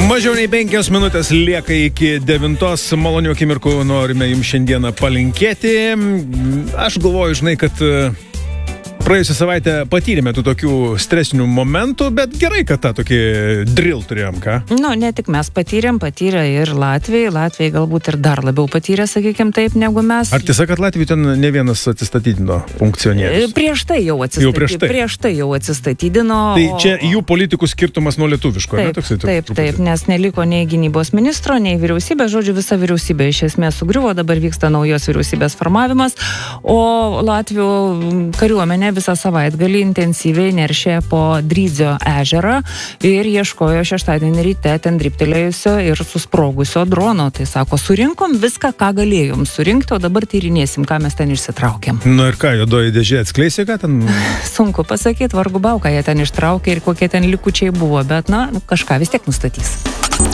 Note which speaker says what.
Speaker 1: Mažiau nei 5 minutės lieka iki 9. Malonių akimirkų norime jums šiandieną palinkėti. Aš galvoju, žinai, kad praėjusią savaitę patyrėme tų tokių stresinių momentų, bet gerai, kad tą tokį drill turėjom, ką?
Speaker 2: Nu, ne tik mes patyrė ir Latvijai. Latvijai galbūt ir dar labiau patyrė, sakykim taip, negu mes.
Speaker 1: Ar tiesa, kad Latvijai ten ne vienas atsistatydino funkcionierius?
Speaker 2: Prieš tai jau atsistatydino.
Speaker 1: Tai čia jų politikų skirtumas nuo lietuviško,
Speaker 2: taip,
Speaker 1: ne? Toksai,
Speaker 2: taip, nes neliko nei gynybos ministro, nei vyriausybė, žodžiu, visa vyriausybė iš esmės sugriuvo, dabar vyksta naujos vyriausybės formavimas, o Latvijų kariuomenė visą savaitgalį intensyviai neršė po Drydzio ežerą ir ieškojo šeštadienį ryte ten driptelėjusio ir susprogusio drono. Tai sako, surinkom viską, ką galėjom surinkti, o dabar tyrinėsim, ką mes ten išsitraukėm.
Speaker 1: Na ir ką, juodoji dėžė atskleisė, ką ten?
Speaker 2: Sunku pasakyti, vargu bau, ką jie ten ištraukė ir kokie ten likučiai buvo, bet, kažką vis tiek nustatys.